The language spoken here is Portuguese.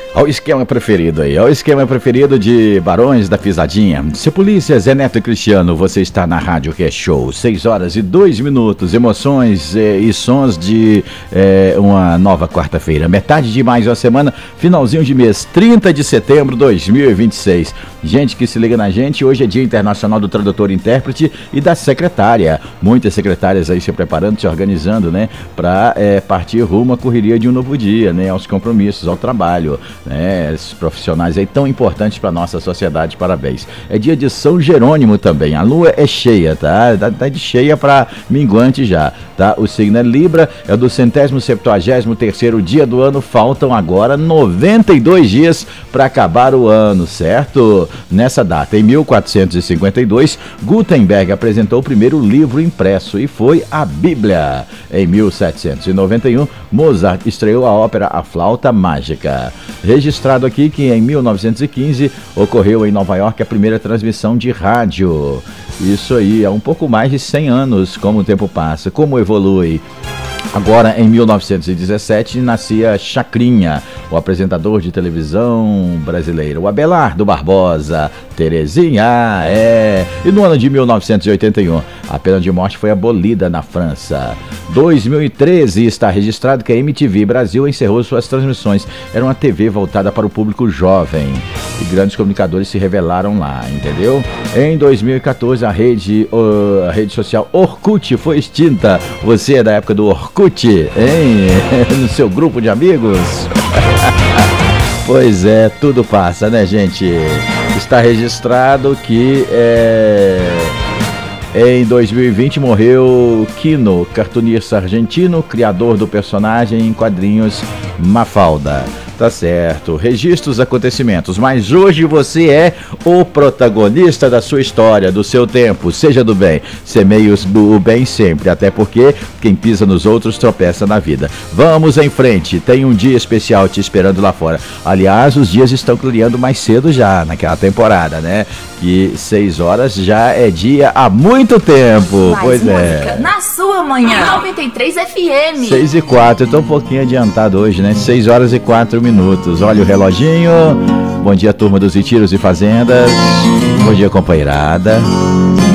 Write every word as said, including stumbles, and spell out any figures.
Olha o esquema preferido aí, olha o esquema preferido de Barões da Pisadinha. Seu Polícia, Zé Neto e Cristiano, você está na Rádio Que é Show. seis horas e dois minutos, emoções eh, e sons de eh, uma nova quarta-feira. Metade de mais uma semana, finalzinho de mês, trinta de setembro de dois mil e vinte e seis. Gente que se liga na gente, hoje é Dia Internacional do Tradutor e Intérprete e da Secretária. Muitas secretárias aí se preparando, se organizando, né? Para eh, partir rumo à correria de um novo dia, né? Aos compromissos, ao trabalho. Né, esses profissionais aí tão importantes para nossa sociedade, parabéns. É dia de São Jerônimo também, a lua é cheia, tá? Tá de cheia para minguante já, tá? O signo é Libra, é do centésimo septuagésimo terceiro dia do ano, faltam agora noventa e dois dias para acabar o ano, certo? Nessa data, em mil quatrocentos e cinquenta e dois, Gutenberg apresentou o primeiro livro impresso e foi a Bíblia. Em mil setecentos e noventa e um, Mozart estreou a ópera A Flauta Mágica. Registrado aqui que em mil novecentos e quinze ocorreu em Nova York a primeira transmissão de rádio. Isso aí, há um pouco mais de cem anos, como o tempo passa, como evolui. Agora, em mil novecentos e dezessete, nascia Chacrinha, o apresentador de televisão brasileiro, o Abelardo Barbosa, Terezinha, é... E no ano de mil novecentos e oitenta e um, a pena de morte foi abolida na França. dois mil e treze, está registrado que a M T V Brasil encerrou suas transmissões. Era uma T V voltada para o público jovem. E grandes comunicadores se revelaram lá, entendeu? Em dois mil e quatorze, a rede, uh, a rede social Orkut foi extinta. Você é da época do Orkut, hein? No seu grupo de amigos? Pois é, tudo passa, né, gente? Está registrado que é... em dois mil e vinte morreu Kino, cartunista argentino, criador do personagem em quadrinhos Mafalda. Tá certo, registra os acontecimentos, mas hoje você é o protagonista da sua história, do seu tempo, seja do bem, semeie o bem sempre, até porque quem pisa nos outros tropeça na vida. Vamos em frente, tem um dia especial te esperando lá fora. Aliás, os dias estão clareando mais cedo já, naquela temporada, né? Que seis horas já é dia há muito tempo, mais pois música é. Na sua manhã, noventa e três F M. seis e quatro, eu tô um pouquinho adiantado hoje, né? seis horas e quatro minutos. Olha o reloginho. Bom dia, turma dos Retiros e Fazendas. Bom dia, companheirada.